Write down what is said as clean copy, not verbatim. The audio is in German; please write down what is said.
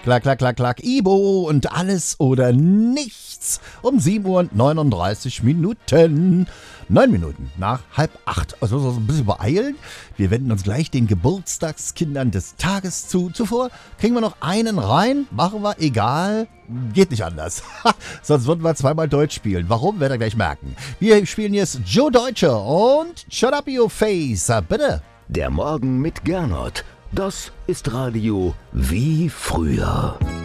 Klack, klack, klack, klack, Ibo und alles oder nichts um 7:39 Uhr. 9 Minuten nach 7:30. Also so ein bisschen beeilen. Wir wenden uns gleich den Geburtstagskindern des Tages zu. Zuvor kriegen wir noch einen rein. Machen wir, egal. Geht nicht anders. Sonst würden wir zweimal Deutsch spielen. Warum, werdet ihr gleich merken. Wir spielen jetzt Joe Deutsche und Shut Up Your Face. Bitte. Der Morgen mit Gernot. Das ist Radio wie früher.